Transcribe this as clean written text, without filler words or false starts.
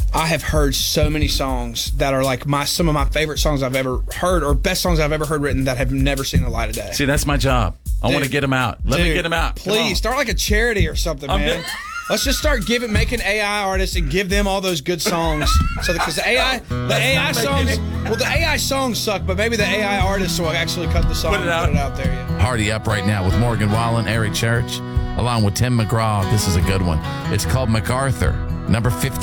I have heard so many songs that are like some of my favorite songs I've ever heard, or best songs I've ever heard written that have never seen the light of day. See, that's my job. I want to get them out. Let me get them out. Please start like a charity or something, man. Let's just start making AI artists and give them all those good songs. So because the AI songs suck, but maybe the AI artists will actually cut the song and put it out there. Yeah. Party Up right now with Morgan Wallen, Eric Church, along with Tim McGraw. This is a good one. It's called MacArthur, number 15.